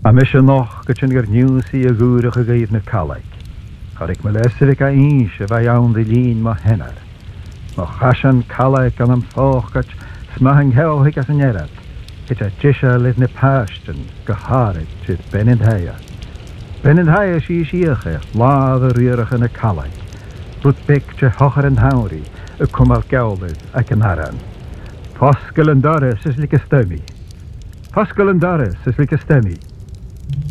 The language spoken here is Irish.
A mis noch go sin gur nniusaí a gúireach a gaomh na calaig. Chorig me leisiric a se bheith ann dhi lín má henar. Má chasan calaig an am fóchgat smahan heohic as an erad. Hit a disha liv na pástan go hárid sydd Benin Haya. Benin Haya si siache láð a riarach yn y calaig. Rwyd bic te hochar yn hawri y cwmal gawlydd ac yn aran. Posgol yn doris ys lyg ystemi. Posgol yn doris ys lyg ystemi.